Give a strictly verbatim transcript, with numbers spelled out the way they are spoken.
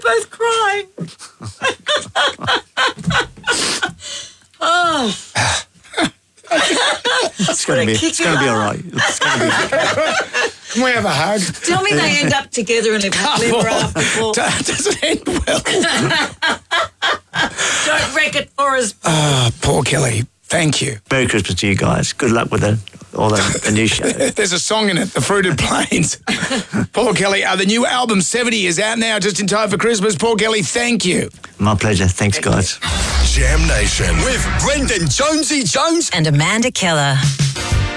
both crying. Oh. It's going to be, it's going to be all right. It's going to be. Can we have a hug? Tell me they end up together and live happily ever after. Paul. Doesn't end well. Don't wreck it for us. Ah, poor Kelly. Thank you. Merry Christmas to you guys. Good luck with the, all the, the new show. There's a song in it, The Fruited Plains. Paul Kelly, uh, the new album seventy is out now just in time for Christmas. Paul Kelly, thank you. My pleasure. Thanks, guys. Jam Nation with Brendan Jonesy Jones and Amanda Keller.